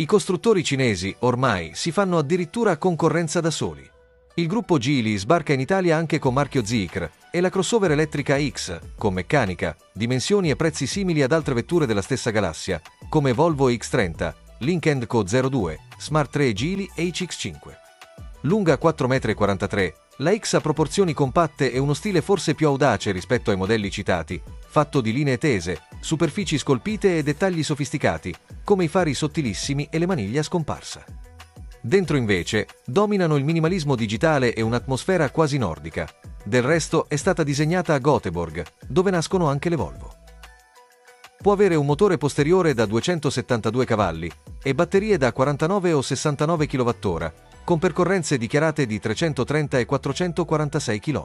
I costruttori cinesi, ormai, si fanno addirittura concorrenza da soli. Il gruppo Geely sbarca in Italia anche con marchio Zeekr e la crossover elettrica X, con meccanica, dimensioni e prezzi simili ad altre vetture della stessa galassia, come Volvo X30, Lynk & Co 02, Smart 3 Geely e HX5. Lunga 4,43 m, la X ha proporzioni compatte e uno stile forse più audace rispetto ai modelli citati, fatto di linee tese, superfici scolpite e dettagli sofisticati, come i fari sottilissimi e le maniglie a scomparsa. Dentro invece dominano il minimalismo digitale e un'atmosfera quasi nordica. Del resto è stata disegnata a Göteborg, dove nascono anche le Volvo. Può avere un motore posteriore da 272 cavalli e batterie da 49 o 69 kWh, con percorrenze dichiarate di 330 e 446 km.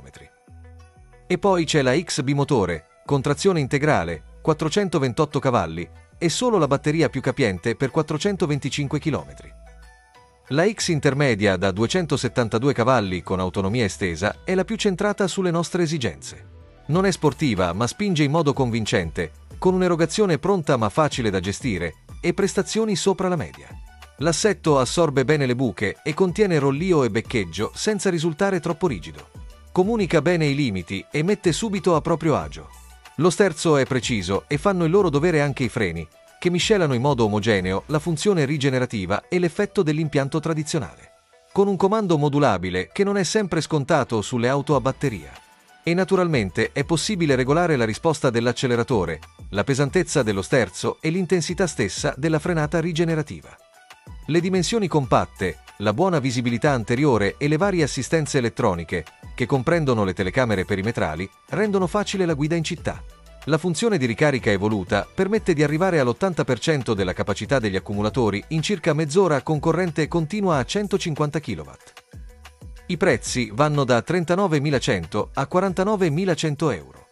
E poi c'è la X bimotore, con trazione integrale, 428 cavalli e solo la batteria più capiente per 425 km. La X intermedia da 272 cavalli con autonomia estesa è la più centrata sulle nostre esigenze. Non è sportiva ma spinge in modo convincente, con un'erogazione pronta ma facile da gestire e prestazioni sopra la media. L'assetto assorbe bene le buche e contiene rollio e beccheggio senza risultare troppo rigido. Comunica bene i limiti e mette subito a proprio agio. Lo sterzo è preciso e fanno il loro dovere anche i freni, che miscelano in modo omogeneo la funzione rigenerativa e l'effetto dell'impianto tradizionale, con un comando modulabile che non è sempre scontato sulle auto a batteria. E naturalmente è possibile regolare la risposta dell'acceleratore, la pesantezza dello sterzo e l'intensità stessa della frenata rigenerativa. Le dimensioni compatte, la buona visibilità anteriore e le varie assistenze elettroniche, che comprendono le telecamere perimetrali, rendono facile la guida in città. La funzione di ricarica evoluta permette di arrivare all'80% della capacità degli accumulatori in circa mezz'ora con corrente continua a 150 kW. I prezzi vanno da 39.100 a 49.100 euro.